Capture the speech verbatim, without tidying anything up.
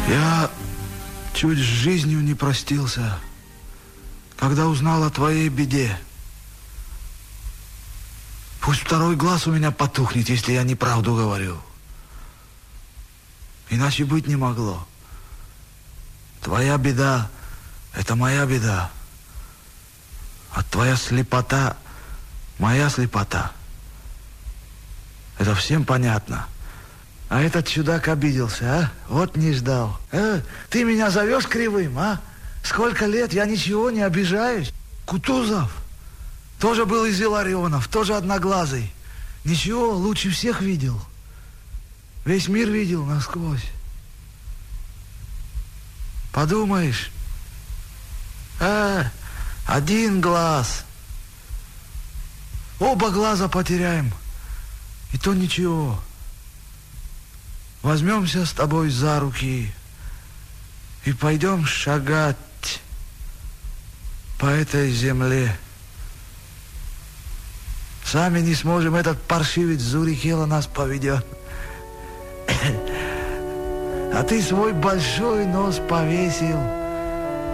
Я чуть с жизнью не простился, когда узнал о твоей беде. Пусть второй глаз у меня потухнет, если я неправду говорю. Иначе быть не могло. Твоя беда — это моя беда. А твоя слепота — моя слепота. Это всем понятно. А этот чудак обиделся, а? Вот не ждал. А? Ты меня зовешь кривым, а? Сколько лет, я ничего не обижаюсь. Кутузов тоже был из Илларионов, тоже одноглазый. Ничего, лучше всех видел. Весь мир видел насквозь. Подумаешь, а, один глаз. Оба глаза потеряем. И то ничего. Возьмемся с тобой за руки и пойдем шагать по этой земле. Сами не сможем, этот паршивец Зурикела нас поведет. А ты свой большой нос повесил.